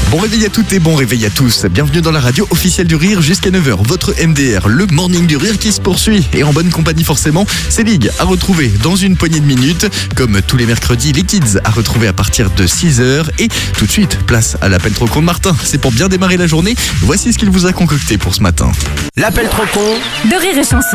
Bon réveil à toutes et bon réveil à tous. Bienvenue dans la radio officielle du rire jusqu'à 9h. Votre MDR, le morning du rire qui se poursuit. Et en bonne compagnie forcément, c'est Big à retrouver dans une poignée de minutes. Comme tous les mercredis, les kids à retrouver à partir de 6h. Et tout de suite, place à l'appel trop con de Martin. C'est pour bien démarrer la journée. Voici ce qu'il vous a concocté pour ce matin. L'appel trop con de Rire et Chanson.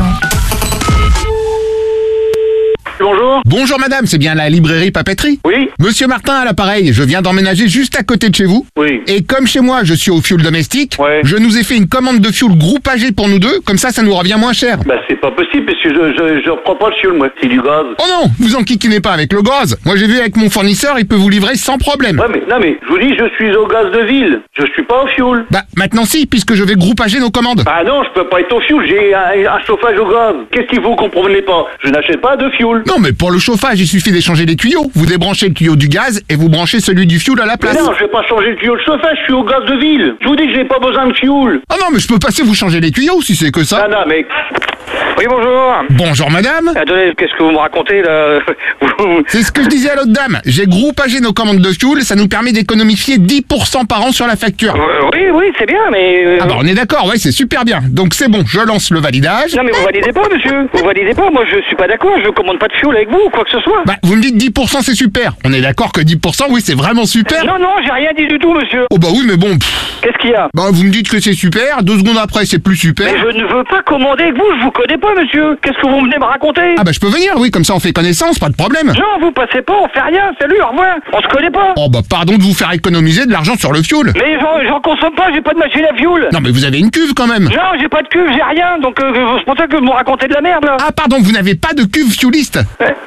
Bonjour. Bonjour madame, c'est bien la librairie Papeterie? Oui. Monsieur Martin à l'appareil, je viens d'emménager juste à côté de chez vous. Oui. Et comme chez moi je suis au fioul domestique, Ouais. je nous ai fait une commande de fioul groupe âgé pour nous deux, comme ça nous revient moins cher. Bah c'est pas possible parce que je reprends pas le fioul moi, c'est du gaz. Oh non, vous enquiquinez pas avec le gaz. Moi j'ai vu avec mon fournisseur, il peut vous livrer sans problème. Ouais mais non mais je vous dis je suis au gaz de ville, je suis pas au fioul. Bah maintenant si, puisque je vais groupe âgé nos commandes. Ah non, je peux pas être au fioul, j'ai un chauffage au gaz. Qu'est-ce qu'il vous comprenez pas? Je n'achète pas de fioul. Non mais pour le chauffage, il suffit d'échanger les tuyaux. Vous débranchez le tuyau du gaz et vous branchez celui du fioul à la Mais place. non, je vais pas changer le tuyau de chauffage, je suis au gaz de ville. Je vous dis que j'ai pas besoin de fioul. Ah non mais je peux passer vous changer les tuyaux si c'est que ça. Ah non mais... Oui bonjour. Bonjour madame. Attendez, qu'est-ce que vous me racontez là? C'est ce que je disais à l'autre dame. J'ai groupagé nos commandes de fioul, ça nous permet d'économiser 10% par an sur la facture. Oui, c'est bien mais... Ah bah on est d'accord, ouais, c'est super bien. Donc c'est bon, je lance le validage. Non mais vous validez pas monsieur, vous validez pas, moi je suis pas d'accord, je commande pas de fioul avec vous ou quoi que ce soit. Bah vous me dites 10% c'est super. On est d'accord que 10% oui c'est vraiment super. Non, j'ai rien dit du tout monsieur. Oh bah oui mais bon, Qu'est-ce qu'il y a? bah vous me dites que c'est super, 2 secondes après c'est plus super. Mais je ne veux pas commander avec vous, je vous connais pas monsieur. Qu'est-ce que vous venez me raconter? Ah bah je peux venir, oui, comme ça on fait connaissance, pas de problème. Non, vous passez pas, on fait rien, salut, au revoir. On se connaît pas. Oh bah pardon de vous faire économiser de l'argent sur le fioul. Mais j'en consomme pas, j'ai pas de machine à fioul. Non mais vous avez une cuve quand même. Non, j'ai pas de cuve, j'ai rien, donc c'est pour ça que vous me racontez de la merde là. Ah pardon, vous n'avez pas de cuve fiouliste.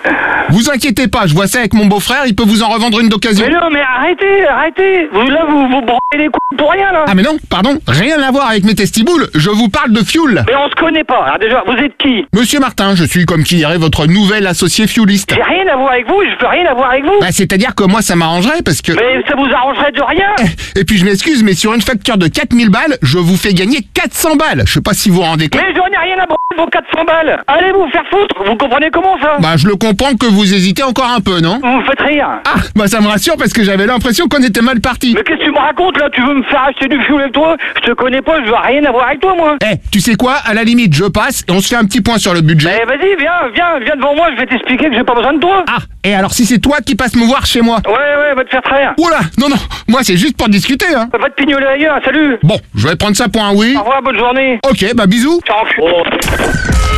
Vous inquiétez pas, je vois ça avec mon beau-frère, il peut vous en revendre une d'occasion. Mais non, mais arrêtez. Vous branlez les couilles pour rien là. Ah mais non, pardon, rien à voir avec mes testiboules, je vous parle de fioul. Mais on se connaît pas. Alors déjà, vous êtes qui? Monsieur Martin, je suis comme qui dirait votre nouvel associé fiouliste. J'ai rien à voir avec vous, je peux rien avoir avec vous. Bah c'est-à-dire que moi ça m'arrangerait parce que... Mais ça vous arrangerait de rien. Et puis je m'excuse, mais sur une facture de 4000 balles, je vous fais gagner 400 balles. Je sais pas si vous vous rendez compte. Mais j'en ai rien à branler de vos 400 balles. Allez vous faire foutre, vous comprenez comment ça? Bah je le comprends que vous hésitez encore un peu, non? Vous me faites rire. Ah, bah ça me rassure parce que j'avais l'impression qu'on était mal parti. Mais qu'est-ce que tu me racontes là? Tu veux me faire acheter du fioul avec toi? Je te connais pas, je veux rien avoir avec toi moi. Eh, tu sais quoi? À la limite, je passe et on se fait un petit point sur le budget. Eh vas-y, viens devant moi, je vais t'expliquer que j'ai pas besoin de toi. Ah, et alors si c'est toi qui passes me voir chez moi? Ouais, va te faire traire. Oula, non, moi c'est juste pour discuter, hein. Va te pignoler ailleurs, salut. Bon, je vais prendre ça pour un oui. Au revoir, bonne journée. Ok, bah bisous. Ciao.